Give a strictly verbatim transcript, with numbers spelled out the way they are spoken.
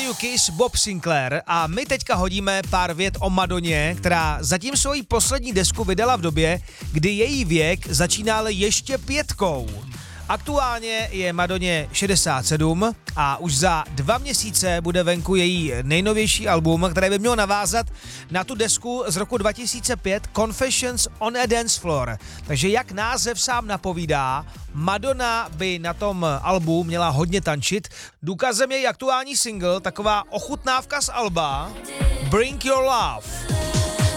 You Kiss, Bob Sinclair, a my teďka hodíme pár vět o Madoně, která zatím svoji poslední desku vydala v době, kdy její věk začínal ještě pětkou. Aktuálně je Madoně šedesát sedm a už za dva měsíce bude venku její nejnovější album, které by mělo navázat na tu desku z roku dva tisíce pět Confessions on a Dance Floor. Takže jak název sám napovídá, Madonna by na tom albu měla hodně tančit. Důkazem je i aktuální single, taková ochutnávka z alba Bring Your Love.